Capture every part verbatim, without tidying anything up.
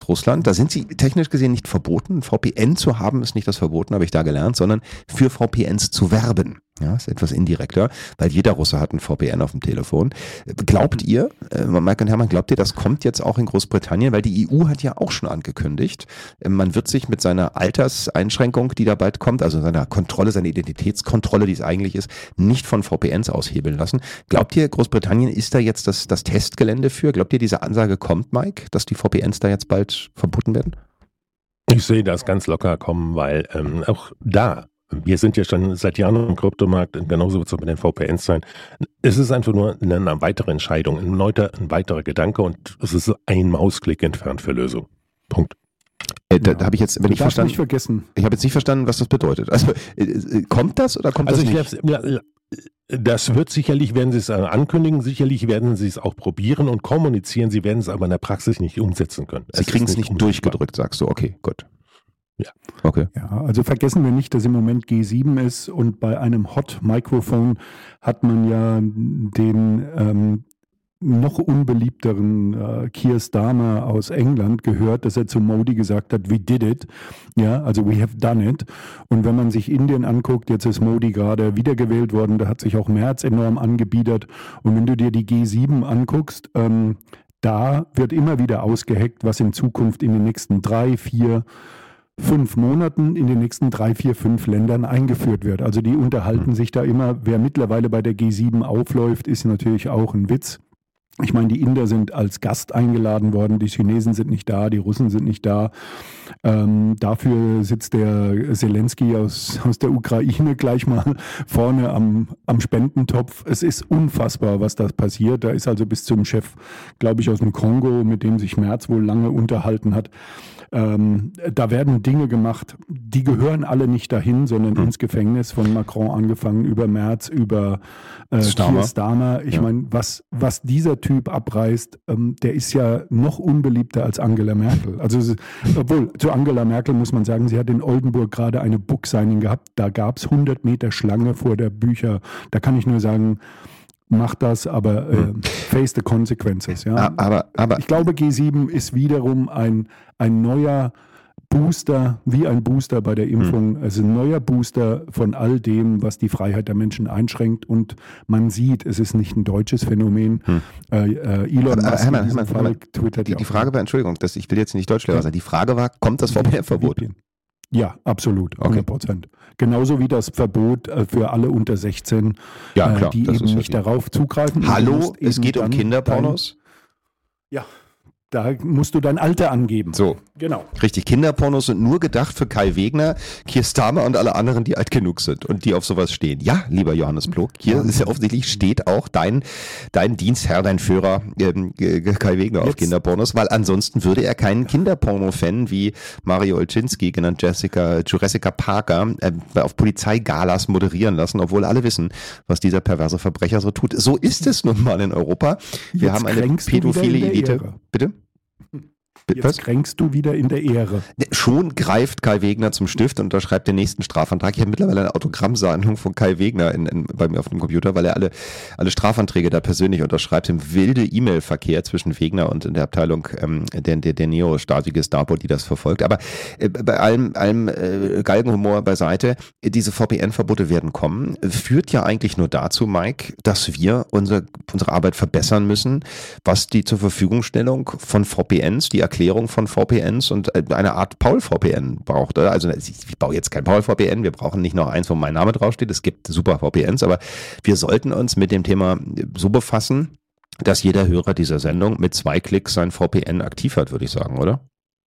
Russland. Da sind sie technisch gesehen nicht verboten. Ein V P N zu haben ist nicht das Verboten, habe ich da gelernt, sondern für V P Ns zu werben. Ja, ist etwas indirekter, weil jeder Russe hat ein V P N auf dem Telefon. Glaubt ihr, äh, Mike und Hermann, glaubt ihr, das kommt jetzt auch in Großbritannien? Weil die E U hat ja auch schon angekündigt, äh, man wird sich mit seiner Alterseinschränkung, die da bald kommt, also seiner Kontrolle, seiner Identitätskontrolle, die es eigentlich ist, nicht von V P Ns aushebeln lassen. Glaubt ihr, Großbritannien ist da jetzt das, das Testgelände für? Glaubt ihr, diese Ansage kommt, Mike, dass die V P Ns da jetzt bald verboten werden? Ich sehe das ganz locker kommen, weil ähm, auch da, wir sind ja schon seit Jahren im Kryptomarkt, genauso wird es mit den V P Ns sein. Es ist einfach nur eine, eine weitere Entscheidung, ein, neuter, ein weiterer Gedanke und es ist ein Mausklick entfernt für Lösung. Punkt. Äh, da, da habe ich jetzt, wenn ich verstanden, nicht vergessen. Ich habe jetzt nicht verstanden, was das bedeutet. Also äh, kommt das oder kommt also das ich nicht? Ja, das wird sicherlich, werden sie es ankündigen, sicherlich werden sie es auch probieren und kommunizieren, sie werden es aber in der Praxis nicht umsetzen können. Sie kriegen es nicht, nicht durchgedrückt, sagst du, okay, gut. Ja. Okay. Ja, also vergessen wir nicht, dass im Moment G sieben ist und bei einem Hot-Microphone hat man ja den ähm, noch unbeliebteren äh, Keir Starmer aus England gehört, dass er zu Modi gesagt hat, we did it, ja, also we have done it. Und wenn man sich Indien anguckt, jetzt ist Modi gerade wiedergewählt worden, da hat sich auch Merz enorm angebiedert. Und wenn du dir die G sieben anguckst, ähm, da wird immer wieder ausgeheckt, was in Zukunft in den nächsten drei, vier fünf Monaten in den nächsten drei, vier, fünf Ländern eingeführt wird. Also die unterhalten sich da immer. Wer mittlerweile bei der G sieben aufläuft, ist natürlich auch ein Witz. Ich meine, die Inder sind als Gast eingeladen worden, die Chinesen sind nicht da, die Russen sind nicht da. Ähm, dafür sitzt der Zelensky aus, aus der Ukraine gleich mal vorne am, am Spendentopf. Es ist unfassbar, was da passiert. Da ist also bis zum Chef, glaube ich, aus dem Kongo, mit dem sich Merz wohl lange unterhalten hat. Ähm, da werden Dinge gemacht, die gehören alle nicht dahin, sondern mhm. ins Gefängnis, von Macron angefangen, über Merz, über äh, Keir Starmer. Ich ja. meine, was, was dieser Typ abreißt, ähm, der ist ja noch unbeliebter als Angela Merkel. Also, obwohl, zu Angela Merkel muss man sagen, sie hat in Oldenburg gerade eine Book-Signing gehabt. Da gab es hundert Meter Schlange vor der Bücher. Da kann ich nur sagen, mach das, aber äh, face the consequences. Ja. Aber, aber ich glaube, G sieben ist wiederum ein, ein neuer Booster, wie ein Booster bei der Impfung, hm. also ein neuer Booster von all dem, was die Freiheit der Menschen einschränkt. Und man sieht, es ist nicht ein deutsches Phänomen. Hm. Äh, äh, Elon aber, Musk Hermann, Hermann, Hermann, twittert die, die Frage war, Entschuldigung, das, ich will jetzt nicht Deutschlehrer ja. sein, die Frage war, kommt das V P N-Verbot? Ja, absolut, hundert Prozent. Okay. Genauso wie das Verbot äh, für alle unter sechzehn, ja, klar, äh, die eben nicht darauf zugreifen. Hallo, es geht um Kinderpornos? Dein, ja, da musst du dein Alter angeben. So, genau. Richtig, Kinderpornos sind nur gedacht für Kai Wegner, Keir Starmer und alle anderen, die alt genug sind und die auf sowas stehen. Ja, lieber Johannes Plog, hier ja. ist ja offensichtlich, steht auch dein, dein Dienstherr, dein Führer ähm, Kai Wegner Jetzt. auf Kinderpornos, weil ansonsten würde er keinen Kinderporno-Fan wie Mario Olczynski, genannt Jessica, Jurassica Parker, äh, auf Polizeigalas moderieren lassen, obwohl alle wissen, was dieser perverse Verbrecher so tut. So ist es nun mal in Europa. Wir Jetzt haben eine pädophile Elite. Bitte? Jetzt Was? kränkst du wieder in der Ehre. Schon greift Kai Wegner zum Stift und unterschreibt den nächsten Strafantrag. Ich habe mittlerweile eine Autogrammsammlung von Kai Wegner in, in, bei mir auf dem Computer, weil er alle, alle Strafanträge da persönlich unterschreibt. Im wilde E-Mail-Verkehr zwischen Wegner und der Abteilung ähm, der, der, der Neo-Stasi-Gestapo, die das verfolgt. Aber äh, bei allem, allem äh, Galgenhumor beiseite, diese V P N-Verbote werden kommen. Führt ja eigentlich nur dazu, Mike, dass wir unsere, unsere Arbeit verbessern müssen, was die zur Verfügungstellung von V P Ns, die Erklärung von V P Ns und eine Art Paul-V P N braucht. Also ich baue jetzt kein Paul-V P N, wir brauchen nicht noch eins, wo mein Name draufsteht. Es gibt super V P Ns, aber wir sollten uns mit dem Thema so befassen, dass jeder Hörer dieser Sendung mit zwei Klicks sein V P N aktiv hat, würde ich sagen, oder?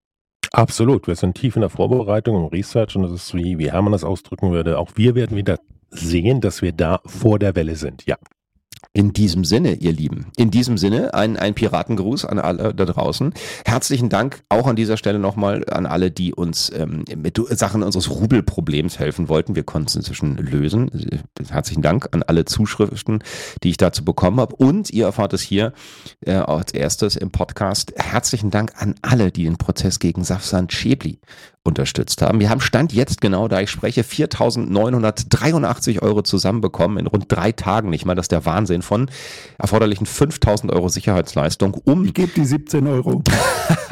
Absolut. Wir sind tief in der Vorbereitung und Research und das ist, wie, wie Hermann das ausdrücken würde, auch wir werden wieder sehen, dass wir da vor der Welle sind. Ja. In diesem Sinne, ihr Lieben, in diesem Sinne ein, ein Piratengruß an alle da draußen. Herzlichen Dank auch an dieser Stelle nochmal an alle, die uns ähm, mit Sachen unseres Rubelproblems helfen wollten. Wir konnten es inzwischen lösen. Herzlichen Dank an alle Zuschriften, die ich dazu bekommen habe. Und ihr erfahrt es hier äh, als erstes im Podcast. Herzlichen Dank an alle, die den Prozess gegen Safsan Schäbli unterstützt haben. Wir haben Stand jetzt genau, da ich spreche, viertausendneunhundertdreiundachtzig Euro zusammenbekommen in rund drei Tagen. Nicht mal, das ist der Wahnsinn von erforderlichen fünftausend Euro Sicherheitsleistung, um... Ich gebe die siebzehn Euro.